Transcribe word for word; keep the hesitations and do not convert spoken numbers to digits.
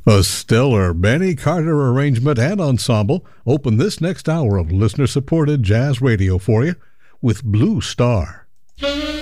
A stellar Benny Carter arrangement and ensemble open this next hour of listener-supported jazz radio for you with Blue Star.